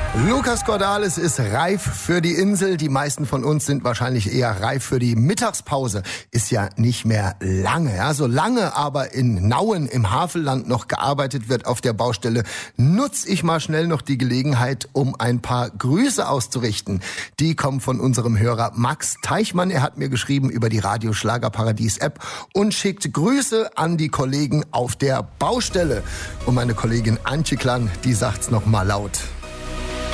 Lucas Cordalis ist reif für die Insel. Die meisten von uns sind wahrscheinlich eher reif für die Mittagspause. Ist ja nicht mehr lange. Ja, solange aber in Nauen im Havelland noch gearbeitet wird auf der Baustelle, nutze ich mal schnell noch die Gelegenheit, um ein paar Grüße auszurichten. Die kommen von unserem Hörer Max Teichmann. Er hat mir geschrieben über die Radio Schlagerparadies App und schickt Grüße an die Kollegen auf der Baustelle. Und meine Kollegin Antje Klang, die sagt's noch mal laut.